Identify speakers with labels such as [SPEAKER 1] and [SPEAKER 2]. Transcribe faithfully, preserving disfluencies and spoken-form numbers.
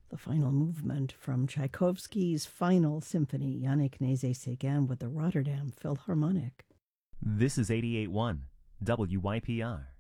[SPEAKER 1] The final movement from Tchaikovsky's Final Symphony, Yannick Nézet-Séguin with the Rotterdam Philharmonic.
[SPEAKER 2] This is eighty-eight point one W Y P R.